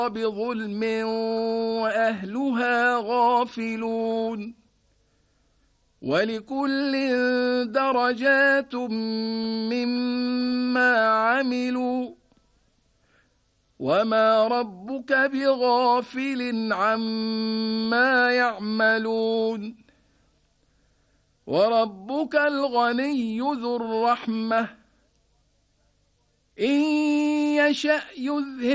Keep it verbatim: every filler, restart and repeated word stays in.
بظلم وأهلها غافلون ولكل درجات مما عملوا وما ربك بغافل عما يعملون وربك الغني ذو الرحمة إن يشأ يذهب